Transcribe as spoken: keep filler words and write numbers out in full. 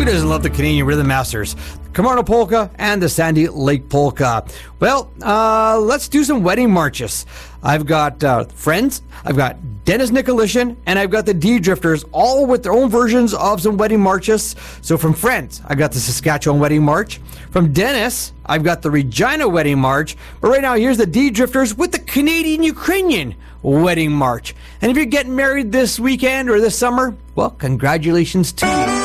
doesn't love the Canadian Rhythm Masters, the Camargo Polka, and the Sandy Lake Polka? Well, uh, let's do some wedding marches. I've got uh, Friends, I've got Dennis Nicolishin, and I've got the D-Drifters, all with their own versions of some wedding marches. So from Friends, I've got the Saskatchewan Wedding March. From Dennis, I've got the Regina Wedding March. But right now, here's the D-Drifters with the Canadian-Ukrainian Wedding March. And if you're getting married this weekend or this summer, well, congratulations to you.